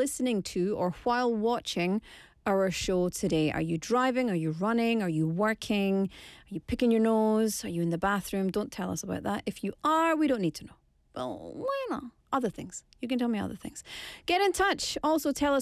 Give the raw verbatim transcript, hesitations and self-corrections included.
listening to or while watching our show today? Are you driving? Are you running? Are you working? Are you picking your nose? Are you in the bathroom? Don't tell us about that. If you are, we don't need to know. Well, why not? Other things. You can tell me other things. Get in touch. Also tell us